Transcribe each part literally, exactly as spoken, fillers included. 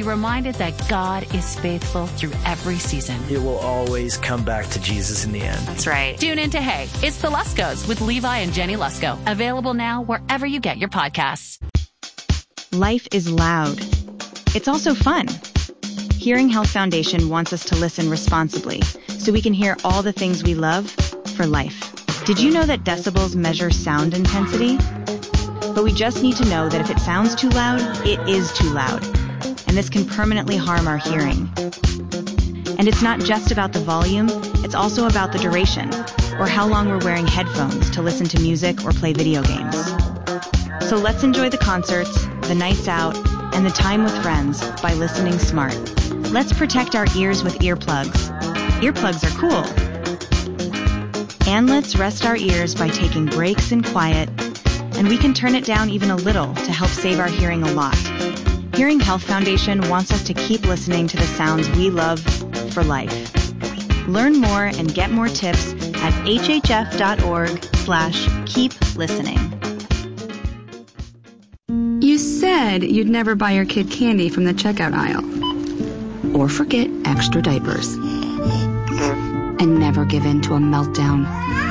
be reminded that God is faithful through every season. It will always come back to Jesus in the end. That's right. Tune in to Hey, It's the Luskos with Levi and Jenny Lusko. Available now wherever you get your podcasts. Life is loud. It's also fun. Hearing Health Foundation wants us to listen responsibly so we can hear all the things we love for life. Did you know that decibels measure sound intensity? But we just need to know that if it sounds too loud, it is too loud. And this can permanently harm our hearing. And it's not just about the volume, it's also about the duration, or how long we're wearing headphones to listen to music or play video games. So let's enjoy the concerts, the nights out, and the time with friends by listening smart. Let's protect our ears with earplugs. Earplugs are cool. And let's rest our ears by taking breaks in quiet, and we can turn it down even a little to help save our hearing a lot. Hearing Health Foundation wants us to keep listening to the sounds we love for life. Learn more and get more tips at hhf.org slash keep listening. You said you'd never buy your kid candy from the checkout aisle. Or forget extra diapers. And never give in to a meltdown.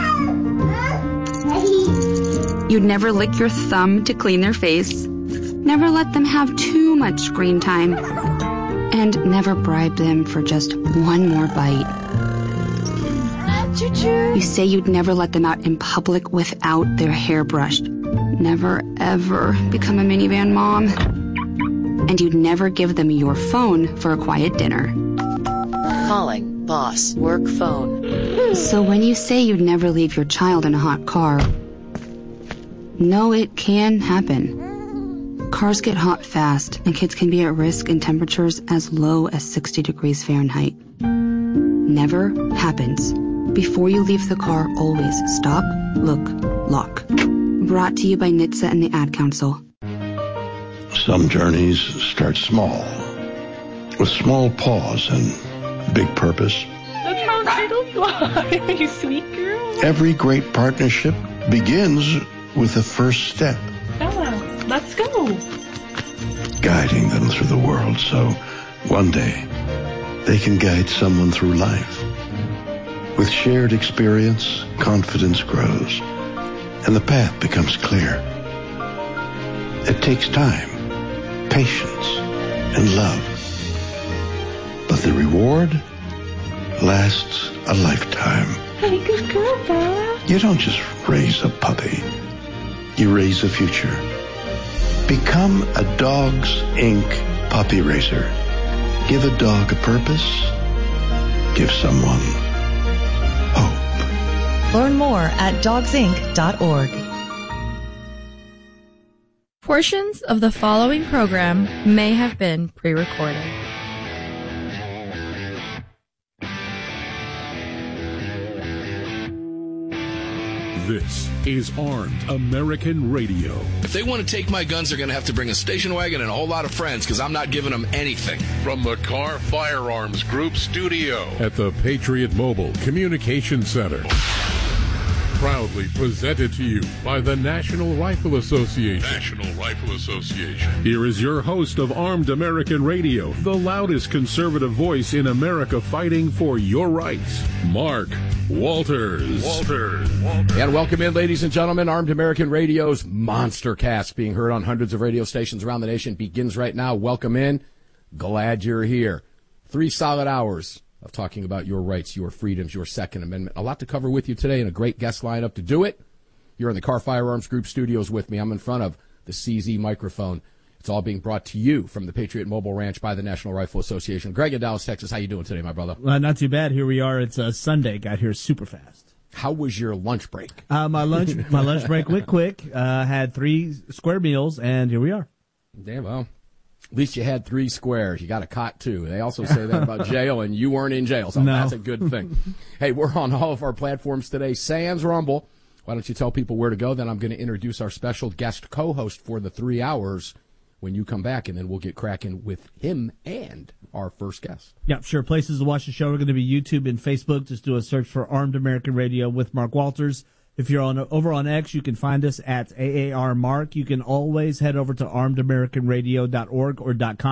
You'd never lick your thumb to clean their face. Never let them have too much screen time. And never bribe them for just one more bite. You say you'd never let them out in public without their hair brushed. Never, ever become a minivan mom. And you'd never give them your phone for a quiet dinner. Calling boss work phone. So when you say you'd never leave your child in a hot car, no, it can happen. Cars get hot fast, and kids can be at risk in temperatures as low as sixty degrees Fahrenheit. Never happens. Before you leave the car, always stop, look, lock. Brought to you by N H T S A and the Ad Council. Some journeys start small, with small pause and big purpose. That's how turtles fly, you sweet girl. Every great partnership begins with the first step. Bella, let's go. Guiding them through the world so one day they can guide someone through life. With shared experience, confidence grows, and the path becomes clear. It takes time, patience, and love. But the reward lasts a lifetime. Hey, good girl, Bella. You don't just raise a puppy. You raise a future. Become a Dogs Incorporated puppy raiser. Give a dog a purpose. Give someone hope. Learn more at dogs inc dot org. Portions of the following program may have been pre-recorded. This is Armed American Radio. If they want to take my guns, they're going to have to bring a station wagon and a whole lot of friends, because I'm not giving them anything. From the Car Firearms Group studio at the Patriot Mobile Communication Center. Proudly presented to you by the National Rifle Association. National Rifle Association. Here is your host of Armed American Radio, the loudest conservative voice in America fighting for your rights, Mark Walters. Walters. Walters. And welcome in, ladies and gentlemen. Armed American Radio's Monster Cast, being heard on hundreds of radio stations around the nation, begins right now. Welcome in. Glad you're here. Three solid hours of talking about your rights, your freedoms, your Second Amendment. A lot to cover with you today and a great guest lineup to do it. You're in the Car Firearms Group studios with me. I'm in front of the C Z microphone. It's all being brought to you from the Patriot Mobile Ranch by the National Rifle Association. Greg in Dallas, Texas, how you doing today, my brother? Uh, not too bad. Here we are. It's uh, Sunday. Got here super fast. How was your lunch break? Uh, my lunch my lunch break went quick. Uh, had three square meals, and here we are. Damn, well, at least you had three squares. You got a cot, too. They also say that about jail, and you weren't in jail, so no. That's a good thing. Hey, we're on all of our platforms today. Sans Rumble. Why don't you tell people where to go? Then I'm going to introduce our special guest co-host for the three hours when you come back, and then we'll get cracking with him and our first guest. Yeah, sure. Places to watch the show are going to be YouTube and Facebook. Just do a search for Armed American Radio with Mark Walters. If you're on over on X, you can find us at A A R Mark. You can always head over to armed american radio dot org or .com.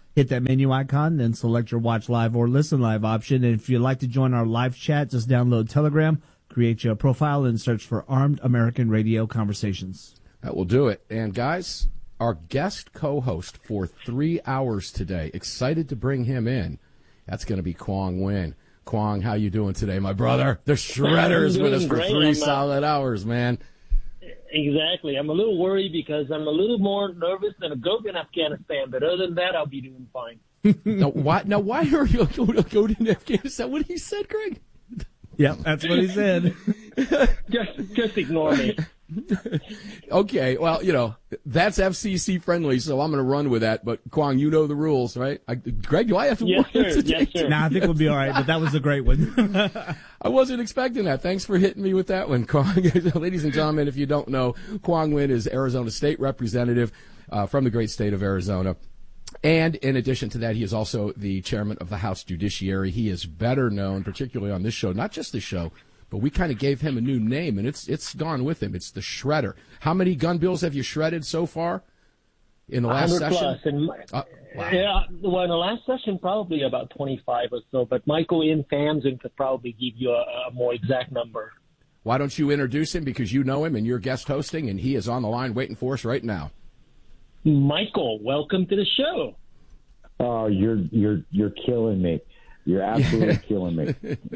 Hit that menu icon, then select your watch live or listen live option. And if you'd like to join our live chat, just download Telegram, create your profile, and search for Armed American Radio Conversations. That will do it. And guys, our guest co-host for three hours today, excited to bring him in. That's going to be Quang Nguyen. Quang, how you doing today, my brother? The Shredder is with us for great. three I'm, solid hours, man. Exactly. I'm a little worried because I'm a little more nervous than a goat in Afghanistan, but other than that, I'll be doing fine. now, why, now, why are you going to go to Afghanistan? What he said, Greg? Yep, that's what he said. just, just ignore me. Okay, well, you know, that's F C C friendly, so I'm going to run with that. But, Quang, you know the rules, right? I, Greg, do I have to yes, work sir. today? Yes, sir. Nah, I think we'll be all right, but that was a great one. I wasn't expecting that. Thanks for hitting me with that one, Quang. Ladies and gentlemen, if you don't know, Quang Nguyen is Arizona State Representative uh, from the great state of Arizona. And in addition to that, he is also the chairman of the House Judiciary. He is better known, particularly on this show, not just this show, but we kind of gave him a new name, and it's it's gone with him. It's the Shredder. How many gun bills have you shredded so far in the last session? Plus. And my, uh, wow. Yeah, well, in the last session, probably about twenty-five or so, but Michael in Famson could probably give you a, a more exact number. Why don't you introduce him, because you know him and you're guest hosting, and he is on the line waiting for us right now. Michael, welcome to the show. Oh, you're you're you're killing me. You're absolutely killing me.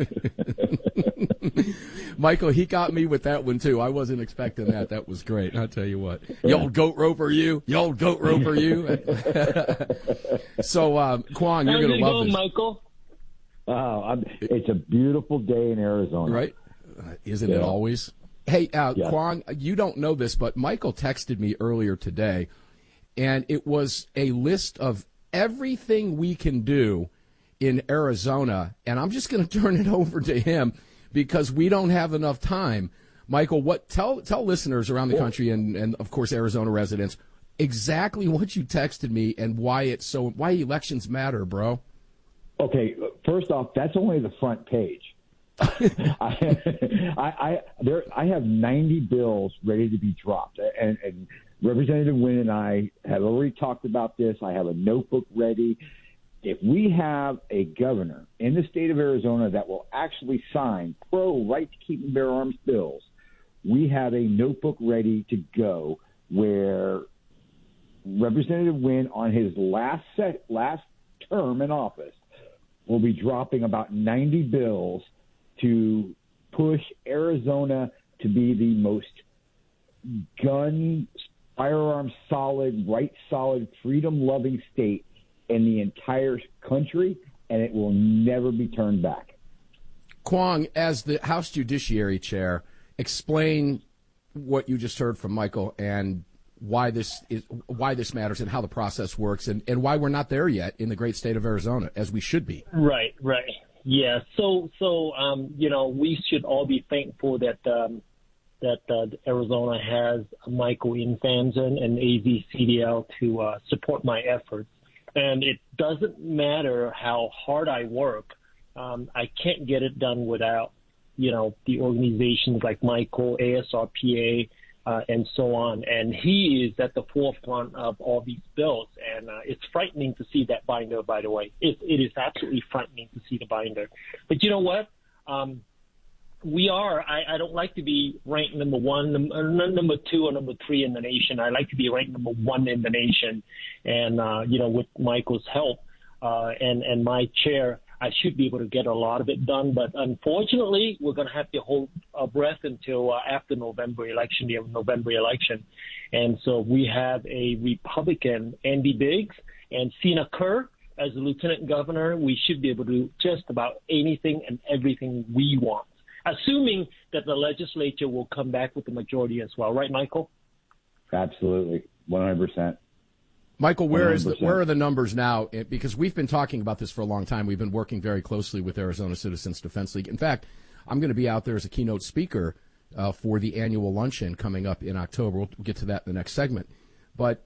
Michael, he got me with that one, too. I wasn't expecting that. That was great. I'll tell you what. You old goat roper, you. You old goat roper, you. So, um, Quang, you're going to love going, this. Michael? Oh, I'm, it's a beautiful day in Arizona. Right? Uh, isn't yeah. it always? Hey, uh, yeah. Quang, you don't know this, but Michael texted me earlier today, and it was a list of everything we can do in Arizona, and I'm just going to turn it over to him because we don't have enough time. Michael, what tell tell listeners around the country and, and of course Arizona residents exactly what you texted me and why it's so why elections matter, bro. Okay, first off, that's only the front page. I, I, I there I have ninety bills ready to be dropped, and, and Representative Nguyen and I have already talked about this. I have a notebook ready. If we have a governor in the state of Arizona that will actually sign pro right to keep and bear arms bills, we have a notebook ready to go where Representative Nguyen on his last set, last term in office will be dropping about ninety bills to push Arizona to be the most gun, firearm solid, right solid, freedom loving state in the entire country, and it will never be turned back. Quang, as the House Judiciary Chair, explain what you just heard from Michael and why this is why this matters and how the process works and, and why we're not there yet in the great state of Arizona, as we should be. Right, right. Yeah, so, so um, you know, we should all be thankful that um, that uh, Arizona has Michael in Famson and A Z C D L to uh, support my efforts. And it doesn't matter how hard I work. Um, I can't get it done without, you know, the organizations like Michael, A S R P A, uh, and so on. And he is at the forefront of all these bills. And uh, it's frightening to see that binder, by the way. It, it is absolutely frightening to see the binder. But you know what? Um, we are, I, I don't like to be ranked number one, number, number two, or number three in the nation. I like to be ranked number one in the nation. And, uh, you know, with Michael's help uh, and, and my chair, I should be able to get a lot of it done. But unfortunately, we're going to have to hold our breath until uh, after November election, the November election. And so we have a Republican, Andy Biggs, and Sina Kerr as the lieutenant governor. We should be able to do just about anything and everything we want, assuming that the legislature will come back with the majority as well. Right, Michael? Absolutely. one hundred percent. Michael, where is the, where are the numbers now? Because we've been talking about this for a long time. We've been working very closely with Arizona Citizens Defense League. In fact, I'm going to be out there as a keynote speaker uh, for the annual luncheon coming up in October. We'll get to that in the next segment. But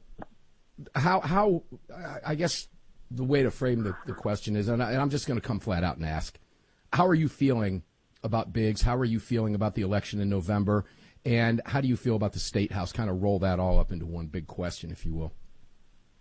how, how I guess the way to frame the, the question is, and, I, and I'm just going to come flat out and ask, how are you feeling about Biggs? How are you feeling about the election in November? And how do you feel about the State House? Kind of roll that all up into one big question, if you will.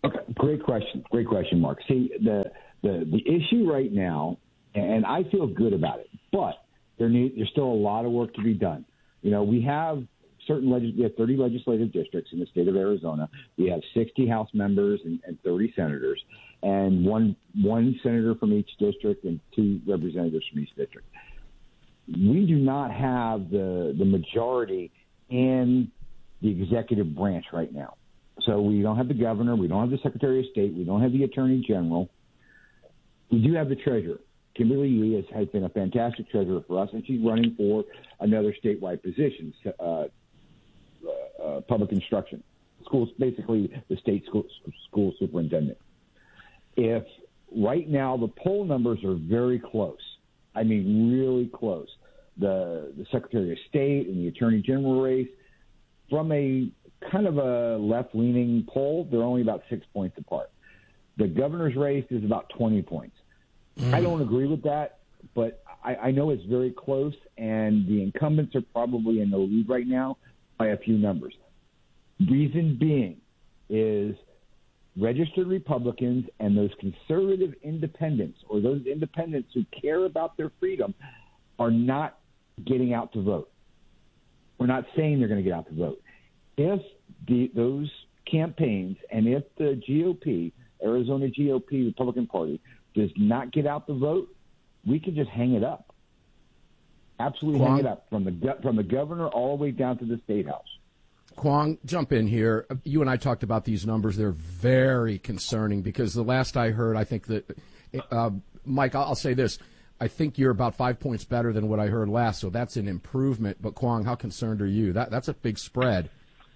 Okay, great question. Great question, Mark. See, the the the issue right now, and I feel good about it, but there need there's still a lot of work to be done. You know, we have certain legis- we have thirty legislative districts in the state of Arizona. We have sixty House members and, and thirty senators, and one one senator from each district and two representatives from each district. We do not have the the majority in the executive branch right now. So we don't have the governor, we don't have the Secretary of State, we don't have the Attorney General. We do have the treasurer. Kimberly Yee has, has been a fantastic treasurer for us, and she's running for another statewide position, uh, uh, uh, public instruction. Schools, basically the state school, school superintendent. If right now the poll numbers are very close, I mean really close, the, the Secretary of State and the Attorney General race, from a kind of a left-leaning poll, they're only about six points apart. The governor's race is about twenty points. Mm. I don't agree with that, but I, I know it's very close, and the incumbents are probably in the lead right now by a few numbers. Reason being is registered Republicans and those conservative independents, or those independents who care about their freedom, are not getting out to vote. We're not saying they're going to get out to vote. If the, those campaigns and if the G O P, Arizona G O P, Republican Party, does not get out the vote, we can just hang it up. Absolutely Kwong, hang it up from the from the governor all the way down to the state house. Kwong, jump in here. You and I talked about these numbers. They're very concerning because the last I heard, I think that, uh, Mike, I'll say this. I think you're about five points better than what I heard last, so that's an improvement. But, Kwong, how concerned are you? That That's a big spread.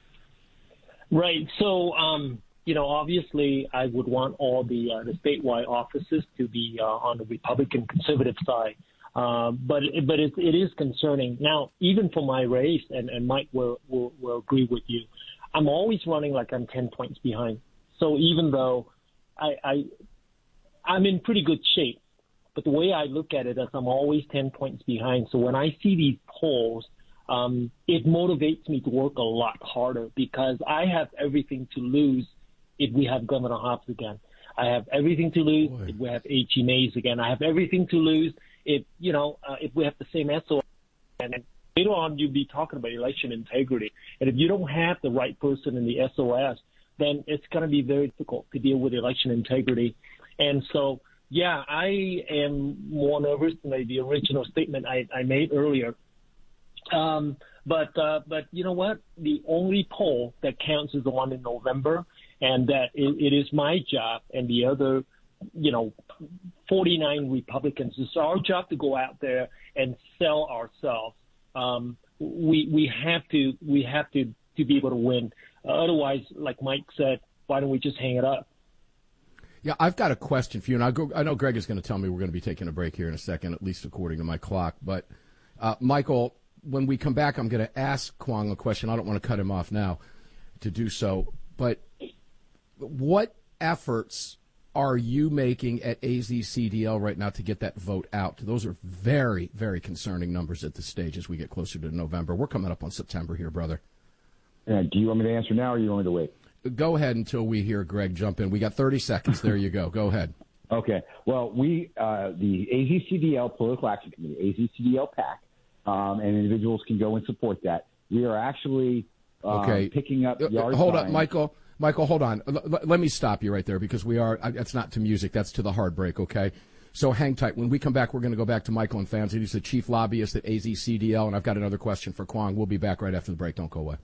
Right. So, um, you know, obviously I would want all the, uh, the statewide offices to be uh, on the Republican conservative side. Uh, but but it, it is concerning. Now, even for my race, and, and Mike will, will, will agree with you, I'm always running like I'm ten points behind. So even though I, I, I'm in pretty good shape, but the way I look at it is I'm always ten points behind. So when I see these polls, um, it motivates me to work a lot harder because I have everything to lose if we have Governor Hobbs again. I have everything to lose Boy. if we have H E. Mays again. I have everything to lose if, you know, uh, if we have the same S O S. And later on, you'll be talking about election integrity. And if you don't have the right person in the S O S, then it's going to be very difficult to deal with election integrity. And so, yeah, I am more nervous than the original statement I, I made earlier. Um, but, uh, but you know what? The only poll that counts is the one in November, and that it, it is my job and the other, you know, forty-nine Republicans. It's our job to go out there and sell ourselves. Um, we we have to we have to, to be able to win. Uh, otherwise, like Mike said, why don't we just hang it up? Yeah, I've got a question for you, and I, go, I know Greg is going to tell me we're going to be taking a break here in a second, at least according to my clock. But, uh, Michael, when we come back, I'm going to ask Kwong a question. I don't want to cut him off now to do so. But what efforts are you making at A Z C D L right now to get that vote out? Those are very, very concerning numbers at this stage as we get closer to November. We're coming up on September here, brother. Uh, do you want me to answer now, or you want me to wait? Go ahead until we hear Greg jump in. We got thirty seconds. There you go. Go ahead. Okay. Well, we, uh, the A Z C D L Political Action Committee, A Z C D L PAC, um, and individuals can go and support that. We are actually um, okay. picking up yard Hold signs. up, Michael. Michael, hold on. L- l- let me stop you right there because we are, that's not to music, that's to the hard break, okay? So hang tight. When we come back, we're going to go back to Michael and Fans. He's the chief lobbyist at A Z C D L, and I've got another question for Kwong. We'll be back right after the break. Don't go away.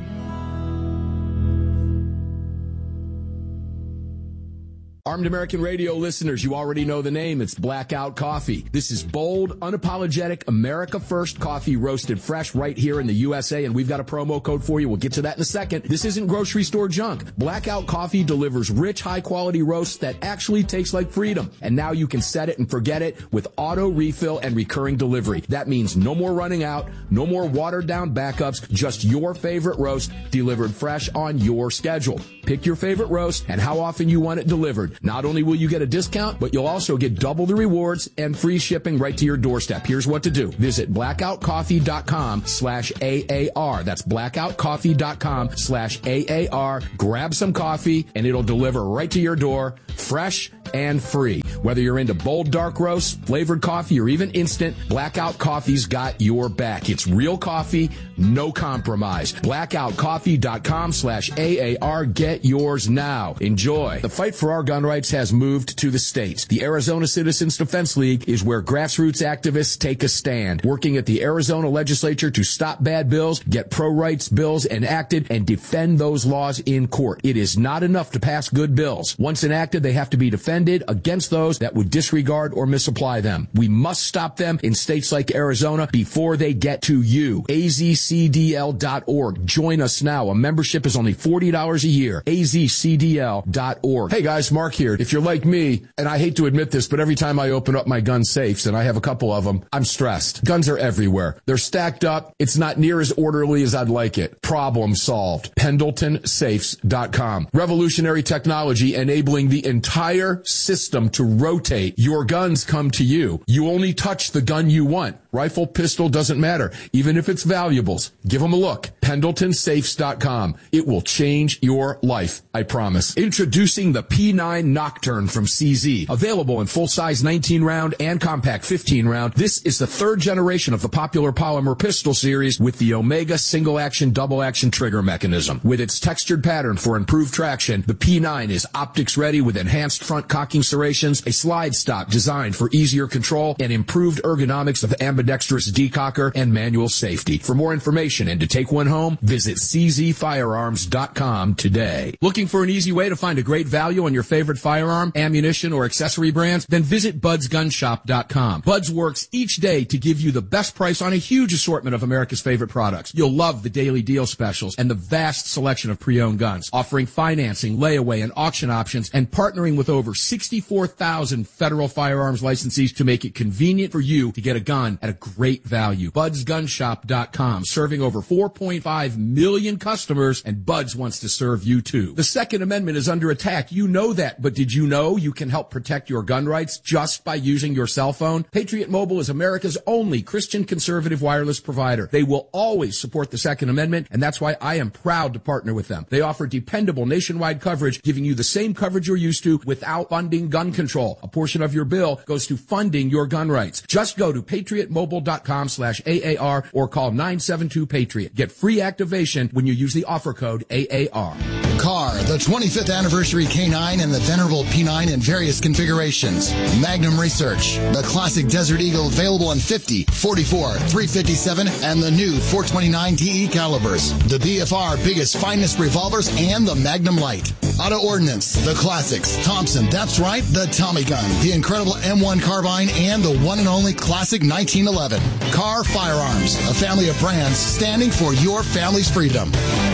Armed American Radio listeners, you already know the name. It's Blackout Coffee. This is bold, unapologetic, America First coffee roasted fresh right here in the U S A, and we've got a promo code for you. We'll get to that in a second. This isn't grocery store junk. Blackout Coffee delivers rich, high-quality roasts that actually taste like freedom. And now you can set it and forget it with auto refill and recurring delivery. That means no more running out, no more watered-down backups, just your favorite roast delivered fresh on your schedule. Pick your favorite roast and how often you want it delivered. code. Not only will you get a discount, but you'll also get double the rewards and free shipping right to your doorstep. Here's what to do. Visit blackoutcoffee.com slash AAR. That's blackoutcoffee.com slash AAR. Grab some coffee, and it'll deliver right to your door, fresh and free. Whether you're into bold dark roast, flavored coffee, or even instant, Blackout Coffee's got your back. It's real coffee, no compromise. blackoutcoffee.com slash AAR. Get yours now. Enjoy. The fight for our gun rights has moved to the states. The Arizona Citizens Defense League is where grassroots activists take a stand, working at the Arizona legislature to stop bad bills, get pro-rights bills enacted, and defend those laws in court. It is not enough to pass good bills. Once enacted, they have to be defended against those that would disregard or misapply them. We must stop them in states like Arizona before they get to you. A Z C D L dot org. Join us now. A membership is only forty dollars a year. A Z C D L dot org. Hey guys, Mark here. If you're like me, and I hate to admit this, but every time I open up my gun safes, and I have a couple of them, I'm stressed. Guns are everywhere. They're stacked up. It's not near as orderly as I'd like it. Problem solved. Pendleton Safes dot com. Revolutionary technology enabling the entire system to rotate. Your guns come to you. You only touch the gun you want. Rifle, pistol, doesn't matter. Even if it's valuables, give them a look. Pendleton Safes dot com. It will change your life, I promise. Introducing the P nine Nocturne from C Z. Available in full-size nineteen round and compact fifteen round. This is the third generation of the popular polymer pistol series with the Omega single-action, double-action trigger mechanism. With its textured pattern for improved traction, the P nine is optics-ready with enhanced front cocking serrations, a slide stop designed for easier control, and improved ergonomics of ambidextrous decocker and manual safety. For more information and to take one home, visit C Z firearms dot com today. Looking for an easy way to find a great value on your favorite firearm, ammunition, or accessory brands? Then visit buds gun shop dot com. Buds works each day to give you the best price on a huge assortment of America's favorite products. You'll love the daily deal specials and the vast selection of pre-owned guns, offering financing, layaway, and auction options, and partnering with over sixty-four thousand federal firearms licensees to make it convenient for you to get a gun at a great value. buds gun shop dot com, serving over four point five million customers, and Buds wants to serve you too. The Second Amendment is under attack. You know that, but did you know you can help protect your gun rights just by using your cell phone? Patriot Mobile is America's only Christian conservative wireless provider. They will always support the Second Amendment, and that's why I am proud to partner with them. They offer dependable nationwide coverage, giving you the same coverage you're used to without funding gun control. A portion of your bill goes to funding your gun rights. Just go to patriot mobile dot com slash A A R or call nine seven two Patriot. Get free activation when you use the offer code A A R. Car, the twenty-fifth anniversary K nine and the venerable P nine in various configurations. Magnum Research, the classic Desert Eagle available in fifty, forty-four, three fifty-seven, and the new four twenty-nine D E calibers. The B F R biggest, finest revolvers, and the Magnum Light. Auto Ordnance, the classics. Thompson, that's right, the Tommy gun, the incredible M one carbine, and the one and only classic nineteen eleven. Car Firearms, a family of brands standing for your family's freedom.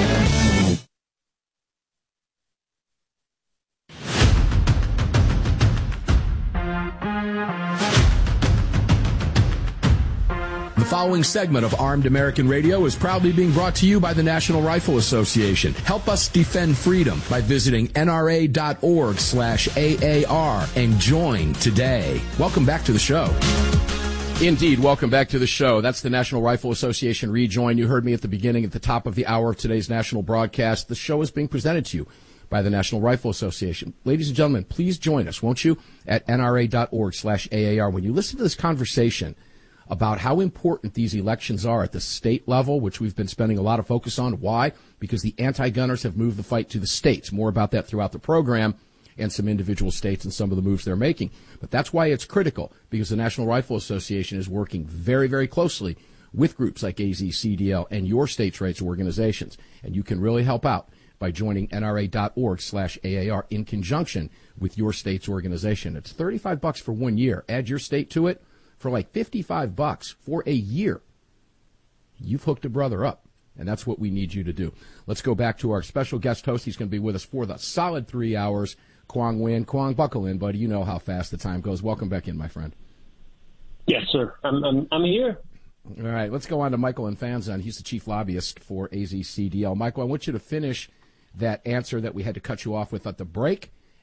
The following segment of Armed American Radio is proudly being brought to you by the National Rifle Association. Help us defend freedom by visiting N R A dot org slash A A R and join today. Welcome back to the show. Indeed, welcome back to the show. That's the National Rifle Association Rejoin. You heard me at the beginning, at the top of the hour of today's national broadcast. The show is being presented to you by the National Rifle Association. Ladies and gentlemen, please join us, won't you, at N R A dot org slash A A R. When you listen to this conversation about how important these elections are at the state level, which we've been spending a lot of focus on. Why? Because the anti-gunners have moved the fight to the states. More about that throughout the program and some individual states and some of the moves they're making. But that's why it's critical, because the National Rifle Association is working very, very closely with groups like A Z C D L and your state's rights organizations. And you can really help out by joining N R A dot org slash A A R in conjunction with your state's organization. It's thirty-five bucks for one year. Add your state to it for like fifty-five bucks for a year. You've hooked a brother up, and that's what we need you to do. Let's go back to our special guest host. He's going to be with us for the solid three hours. Quang Nguyen. Quang, buckle in, buddy. You know how fast the time goes. Welcome back in, my friend. Yes, sir. I'm I'm, I'm here. All right, let's go on to Michael Infanzon. He's the chief lobbyist for A Z C D L. Michael, I want you to finish that answer that we had to cut you off with at the break,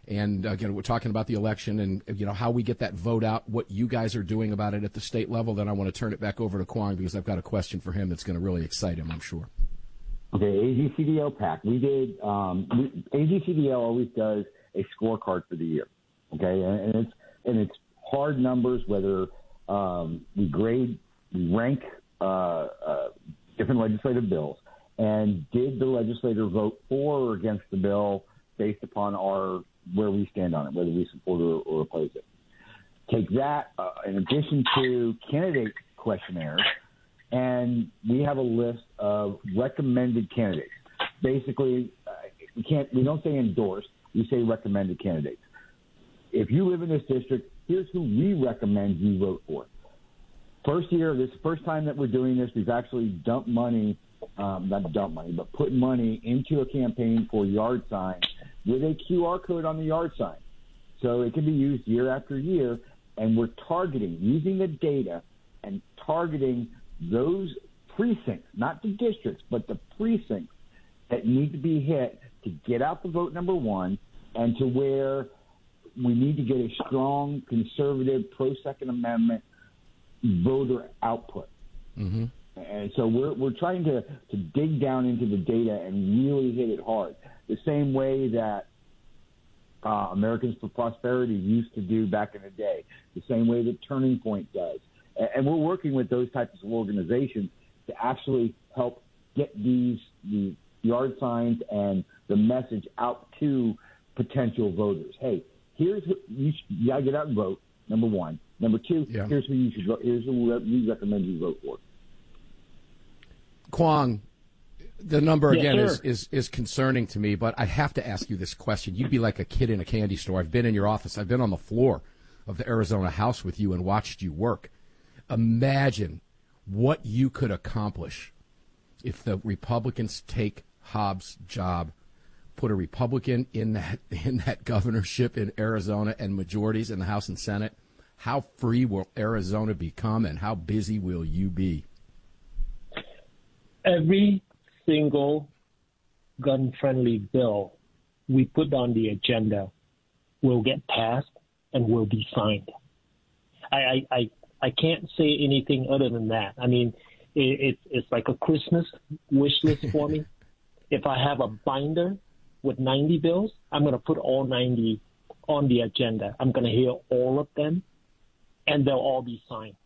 And again, we're talking about the election and, you know, how we get that vote out, what you guys are doing about it at the state level. Then I want to turn it back over to Kwong because I've got a question for him that's going to really excite him, I'm sure. Okay, A Z C D L PAC. We did, um, we, A Z C D L always does a scorecard for the year. Okay, and, and it's and it's hard numbers, whether um, we grade, we rank uh, uh, different legislative bills, and did the legislator vote for or against the bill based upon our where we stand on it, whether we support or, or oppose it. Take that uh, in addition to candidate questionnaires, and we have a list of recommended candidates. Basically, uh, we can't we don't say endorsed, we say recommended candidates. If you live in this district, here's who we recommend you vote for. First year, this first time that we're doing this, we've actually dumped money, um, not dumped money, but put money into a campaign for yard signs with a Q R code on the yard sign. So it can be used year after year, and we're targeting, using the data and targeting those precincts, not the districts, but the precincts that need to be hit to get out the vote, number one, and to where we need to get a strong, conservative, pro-Second Amendment voter output. Mm-hmm. And so we're we're trying to, to dig down into the data and really hit it hard. The same way that uh, Americans for Prosperity used to do back in the day. The same way that Turning Point does. And, and we're working with those types of organizations to actually help get these the yard signs and the message out to potential voters. Hey, here's who you, should, you gotta get out and vote. Number one. Number two. Yeah. Here's who you should vote. Here's who we recommend you vote for. Kwong, the number yes, again sir. is, is is concerning to me, but I have to ask you this question. You'd be like a kid in a candy store. I've been in your office. I've been on the floor of the Arizona House with you and watched you work. Imagine what you could accomplish if the Republicans take Hobbs' job, put a Republican in that in that governorship in Arizona and majorities in the House and Senate. How free will Arizona become, and how busy will you be? Every single gun-friendly bill we put on the agenda will get passed and will be signed. I I, I, I can't say anything other than that. I mean, it, it, it's like a Christmas wish list for me. If I have a binder with ninety bills, I'm going to put all ninety on the agenda. I'm going to hear all of them, and they'll all be signed.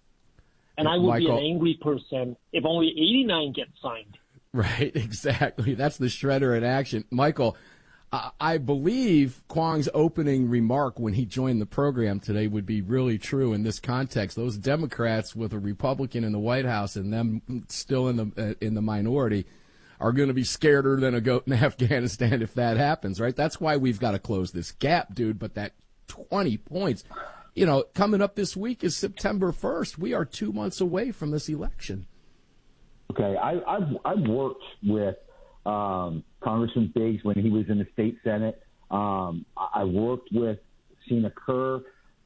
And I would Michael, be an angry person if only eighty-nine get signed. Right, exactly. That's the shredder in action. Michael, I, I believe Kwong's opening remark when he joined the program today would be really true in this context. Those Democrats with a Republican in the White House and them still in the uh, in the minority are going to be scareder than a goat in Afghanistan if that happens, right? That's why we've got to close this gap, dude. But that twenty points... You know, coming up this week is September first. We are two months away from this election. Okay, I, I've I've worked with um, Congressman Biggs when he was in the state senate. Um, I worked with Sina Kerr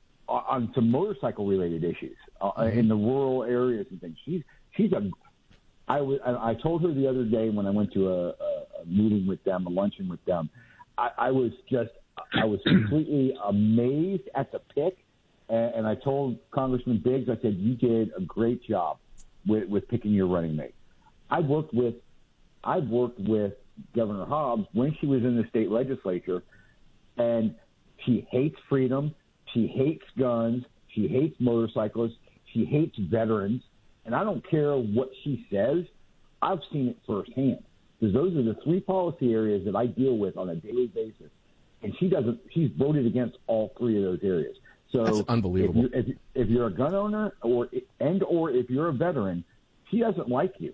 on some motorcycle-related issues uh, mm-hmm. in the rural areas and things. She's she's a. I was I told her the other day when I went to a, a, a meeting with them, a luncheon with them. I, I was just I was completely amazed at the pick. And I told Congressman Biggs, I said, you did a great job with, with picking your running mate. I've worked with, I've worked with Governor Hobbs when she was in the state legislature, and she hates freedom, she hates guns, she hates motorcyclists, she hates veterans, and I don't care what she says. I've seen it firsthand because those are the three policy areas that I deal with on a daily basis, and she doesn't. She's voted against all three of those areas. So that's unbelievable. If, you, if, if you're a gun owner or and or if you're a veteran, she doesn't like you.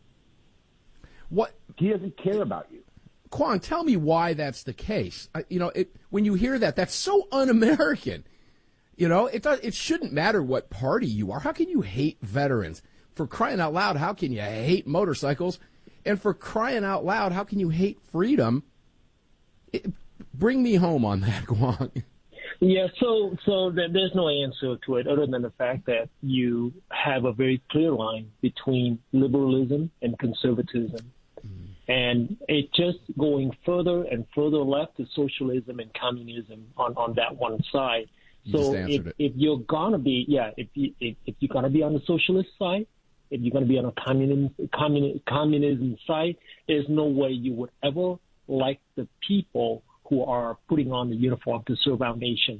What? She doesn't care about you. Kwong, tell me why that's the case. I, you know, it, when you hear that, that's so un-American. You know, it does, it shouldn't matter what party you are. How can you hate veterans? For crying out loud, how can you hate motorcycles? And for crying out loud, how can you hate freedom? It, bring me home on that, Kwong. Yeah, so so there's no answer to it other than the fact that you have a very clear line between liberalism and conservatism. Mm. And it just going further and further left to socialism and communism on, on that one side. So if, if you're gonna be, yeah, if you if, if you're gonna be on the socialist side, if you're gonna be on a communism communism, communism side, there's no way you would ever like the people who are putting on the uniform to serve our nation.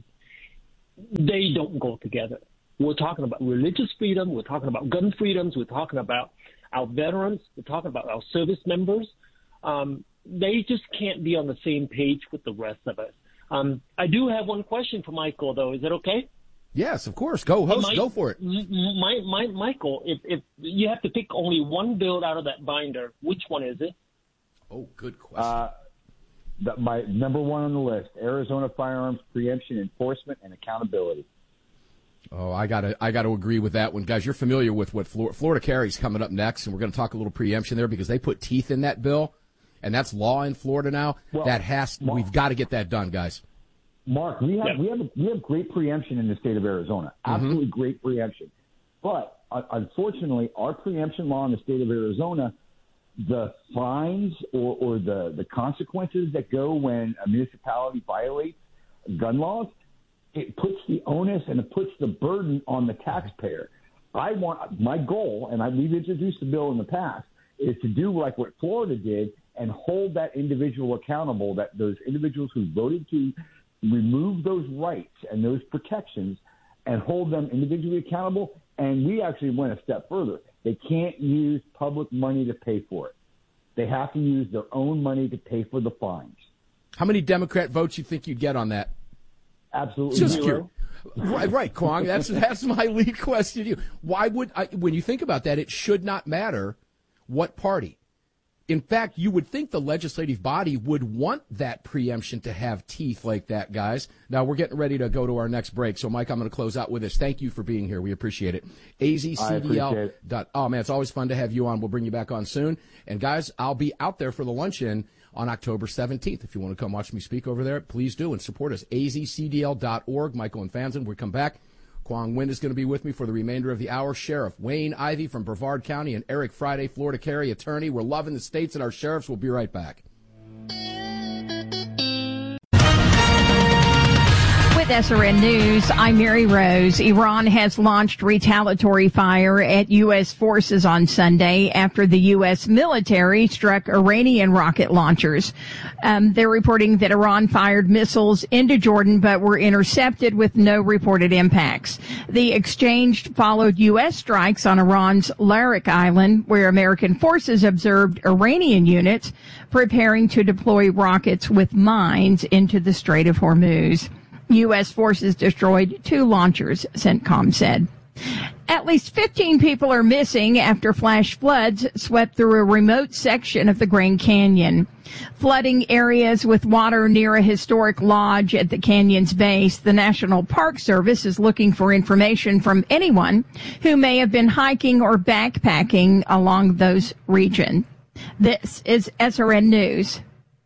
They don't go together. We're talking about religious freedom. We're talking about gun freedoms. We're talking about our veterans. We're talking about our service members. Um, they just can't be on the same page with the rest of us. Um, I do have one question for Michael, though. Is that okay? Yes, of course. Go, host. Mike, go for it. My, my, Michael, if, if you have to pick only one bill out of that binder, which one is it? Oh, good question. Uh, the, my number one on the list: Arizona Firearms Preemption Enforcement and Accountability. Oh, I gotta, I gotta agree with that one, guys. You're familiar with what Florida, Florida carries coming up next, and we're going to talk a little preemption there because they put teeth in that bill, and that's law in Florida now. Well, that has, Mark, we've got to get that done, guys. Mark, we have, yeah. we have, a, we have great preemption in the state of Arizona. Absolutely mm-hmm. great preemption, but uh, unfortunately, our preemption law in the state of Arizona, the fines or, or the the consequences that go when a municipality violates gun laws, it puts the onus and it puts the burden on the taxpayer. I want my goal, and I, we've introduced the bill in the past, is to do like what Florida did and hold that individual accountable, that those individuals who voted to remove those rights and those protections and hold them individually accountable. And we actually went a step further. They can't use public money to pay for it. They have to use their own money to pay for the fines. How many Democrat votes you think you'd get on that? Absolutely Just zero. Right, right, Kwong. That's that's my lead question to you. Why would I, when you think about that, it should not matter what party. In fact, you would think the legislative body would want that preemption to have teeth like that, guys. Now, we're getting ready to go to our next break. So, Mike, I'm going to close out with this. Thank you for being here. We appreciate it. A Z C D L. Dot, oh, man, it's always fun to have you on. We'll bring you back on soon. And, guys, I'll be out there for the luncheon on October seventeenth. If you want to come watch me speak over there, please do and support us. A Z C D L dot org. Michael and Fanzen, we come back. Kwong Win is going to be with me for the remainder of the hour. Sheriff Wayne Ivey from Brevard County and Eric Friday, Florida Carry attorney. We're loving the states and our sheriffs. We'll be right back. With S R N News, I'm Mary Rose. Iran has launched retaliatory fire at U S forces on Sunday after the U S military struck Iranian rocket launchers. Um, they're reporting that Iran fired missiles into Jordan but were intercepted with no reported impacts. The exchange followed U S strikes on Iran's Larak Island, where American forces observed Iranian units preparing to deploy rockets with mines into the Strait of Hormuz. U S forces destroyed two launchers, CENTCOM said. At least fifteen people are missing after flash floods swept through a remote section of the Grand Canyon. Flooding areas with water near a historic lodge at the canyon's base. The National Park Service is looking for information from anyone who may have been hiking or backpacking along those regions. This is S R N News.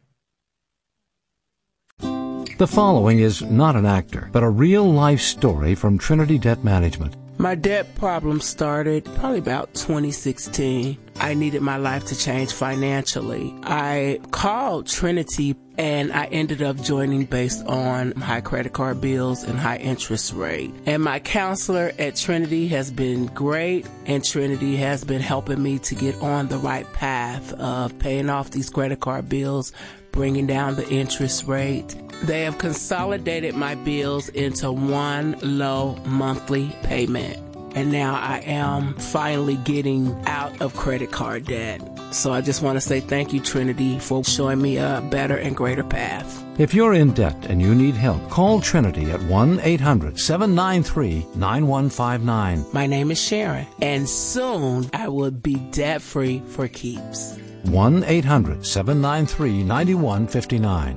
The following is not an actor, but a real-life story from Trinity Debt Management. My debt problem started probably about twenty sixteen. I needed my life to change financially. I called Trinity and I ended up joining based on high credit card bills and high interest rate. And my counselor at Trinity has been great, and Trinity has been helping me to get on the right path of paying off these credit card bills, bringing down the interest rate. They have consolidated my bills into one low monthly payment. And now I am finally getting out of credit card debt. So I just want to say thank you, Trinity, for showing me a better and greater path. If you're in debt and you need help, call Trinity at one eight hundred seven nine three nine one five nine. My name is Sharon, and soon I will be debt-free for keeps. one eight hundred seven nine three nine one five nine.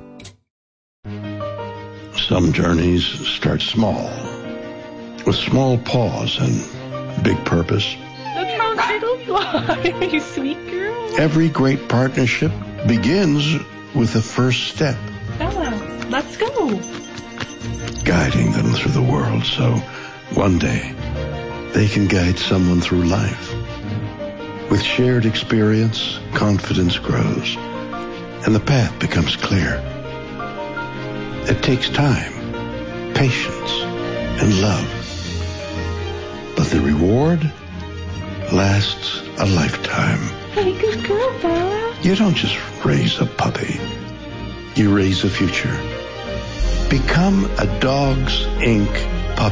Some journeys start small, with small pause and big purpose. That's how titles fly, you sweet girl. Every great partnership begins with the first step. Bella, let's go. Guiding them through the world so one day they can guide someone through life. With shared experience, confidence grows, and the path becomes clear. It takes time, patience, and love. But the reward lasts a lifetime. Hey, good girl, Bella. You don't just raise a puppy. You raise a future. Become a Dogs Incorporated